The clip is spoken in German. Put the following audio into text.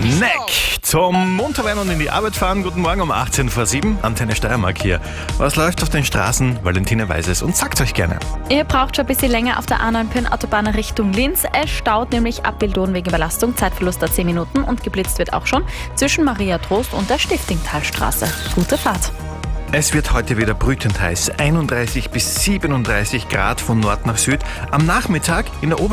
Neck zum munter werden und in die Arbeit fahren. Guten Morgen um 18:07 Antenne Steiermark hier. Was läuft auf den Straßen? Valentina weiß es und sagt's euch gerne. Ihr braucht schon ein bisschen länger auf der A9-Autobahn Richtung Linz. Es staut nämlich ab Wildon wegen Überlastung. Zeitverlust der 10 Minuten und geblitzt wird auch schon zwischen Maria Trost und der Stiftingtalstraße. Gute Fahrt. Es wird heute wieder brütend heiß. 31 bis 37 Grad von Nord nach Süd. Am Nachmittag in der